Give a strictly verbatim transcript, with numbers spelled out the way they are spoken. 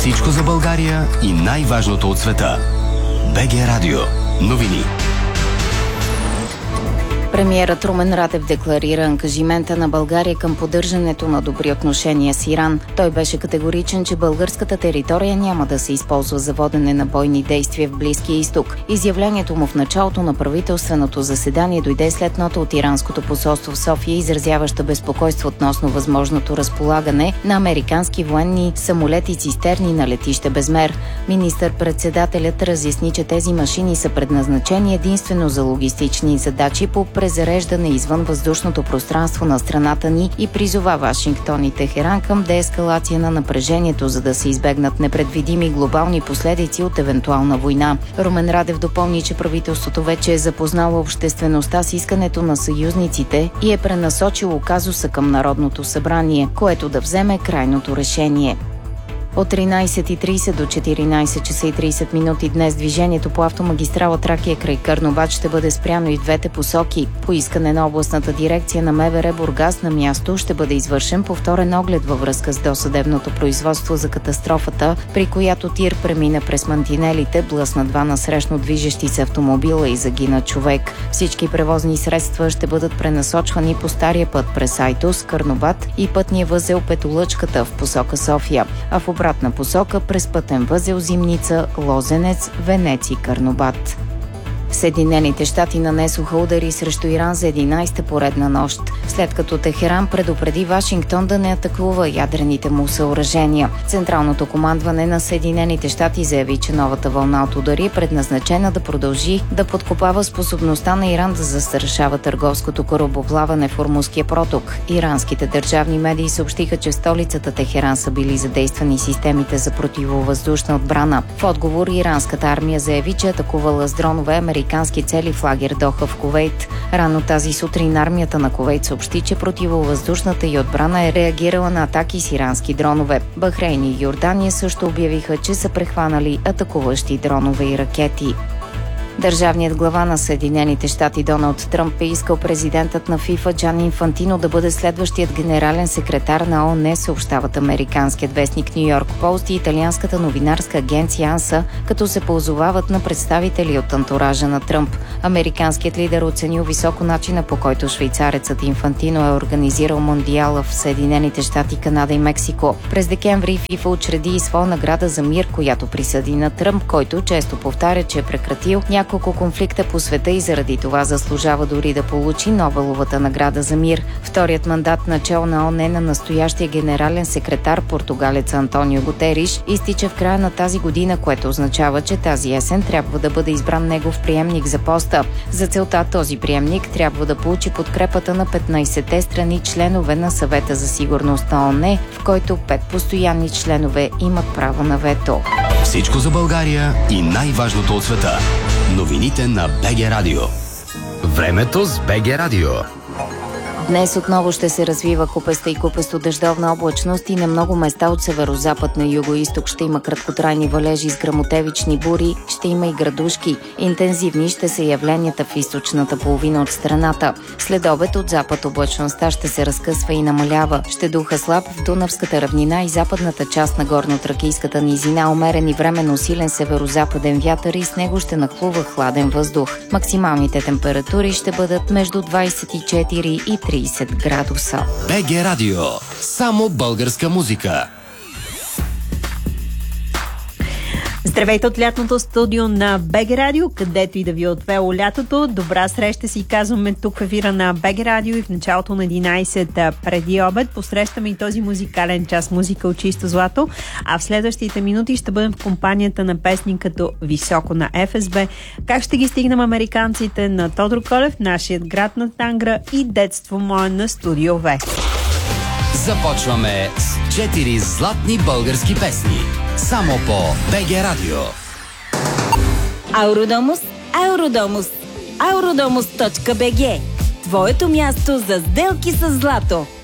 Всичко за България и най-важното от света. БГ Радио. Новини. Премиерът Румен Радев декларира ангажимента на България към поддържането на добри отношения с Иран. Той беше категоричен, че българската територия няма да се използва за водене на бойни действия в Близкия изток. Изявлението му в началото на правителственото заседание дойде след нота от иранското посолство в София, изразяваща безпокойство относно възможното разполагане на американски военни самолети цистерни на летище Безмер. Министър-председателят разясни, че тези машини са предназначени единствено за логистични задачи по презареждане извън въздушното пространство на страната ни и призова Вашингтон и Техеран към деескалация на напрежението, за да се избегнат непредвидими глобални последици от евентуална война. Румен Радев допълни, че правителството вече е запознало обществеността с искането на съюзниците и е пренасочило казуса към Народното събрание, което да вземе крайното решение. От тринайсет и трийсет до четиринайсет часа и трийсет минути днес движението по автомагистрала Тракия край Карнобат ще бъде спряно и в двете посоки. По искане на областната дирекция на МВР Бургас на място ще бъде извършен повторен оглед във връзка с досъдебното производство за катастрофата, при която тир премина през мантинелите, блъсна два насрещно движещи се автомобила и загина човек. Всички превозни средства ще бъдат пренасочвани по стария път през Айтос, Карнобат и пътния възел Петолъчката в посока София, а в обратна посока през пътен възел Зимница, Лозенец, Венец и Карнобат. Съединените щати нанесоха удари срещу Иран за единайсета поредна нощ, след като Техеран предупреди Вашингтон да не атакува ядрените му съоръжения. Централното командване на Съединените щати заяви, че новата вълна от удари е предназначена да продължи да подкопава способността на Иран да застрашава търговското корабоплаване в Ормузския проток. Иранските държавни медии съобщиха, че в столицата Техеран са били задействани системите за противовъздушна отбрана. В отговор иранската армия заяви, че атакувала с дронове американски цели в лагер Доха в Кувейт. Рано тази сутрин армията на Кувейт съобщи, че противовъздушната й отбрана е реагирала на атаки с ирански дронове. Бахрейн и Йордания също обявиха, че са прехванали атакуващи дронове и ракети. Държавният глава на Съединените щати Доналд Тръмп е искал президентът на ФИФА Джани Инфантино да бъде следващият генерален секретар на ООН, съобщават американският вестник Ню Йорк Пост и италианската новинарска агенция Анса, като се позовават на представители от антуража на Тръмп. Американският лидер оценил високо начина, по който швейцарецът Инфантино е организирал мондиала в Съединените щати, Канада и Мексико. През декември ФИФА учреди и своя награда за мир, която присъди на Тръмп, който често повтаря, че е прекратил няколко конфликта по света и заради това заслужава дори да получи Нобеловата награда за мир. Вторият мандат начало на ООН на настоящия генерален секретар португалец Антонио Гутериш изтича в края на тази година, което означава, че тази есен трябва да бъде избран негов приемник за поста. За целта този приемник трябва да получи подкрепата на петнайсетте страни членове на Съвета за сигурност на ООН, в който пет постоянни членове имат право на вето. Всичко за България и най-важното от света. Новините на БГ Радио. Времето с БГ Радио. Днес отново ще се развива купеста и купесто дъждовна облачност и на много места от северозапад на югоизток ще има краткотрайни валежи с гръмотевични бури, ще има и градушки. Интензивни ще са явленията в източната половина от страната. След обед от запад облачността ще се разкъсва и намалява. Ще духа слаб в Дунавската равнина и западната част на горно-тракийската низина, умерен и временно силен северозападен вятър и с него ще нахлува хладен въздух. Максималните температури ще бъдат между двайсет и четири и трийсет градуса. БГ Радио. Само българска музика. Здравейте от лятното студио на БГ Радио, където и да ви е отвело лятото. Добра среща си казваме тук в ефира на БГ Радио и в началото на единайсет преди обед. Посрещаме и този музикален час музика от чисто злато, а в следващите минути ще бъдем в компанията на песни като Високо на Еф Ес Би, Как ще ги стигнем американците на Тодор Колев, Нашият град на Тангра и Детство мое на Студио В. Започваме с четири златни български песни. Само по БГ Радио. Ауродомус, Ауродомус, ауродомус точка би джи. Твоето място за сделки с злато.